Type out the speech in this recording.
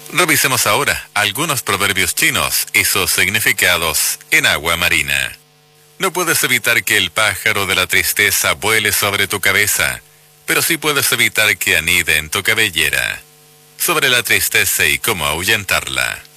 Revisemos ahora algunos proverbios chinos y sus significados en agua marina. No puedes evitar que el pájaro de la tristeza vuele sobre tu cabeza, pero sí puedes evitar que anide en tu cabellera. Sobre la tristeza y cómo ahuyentarla.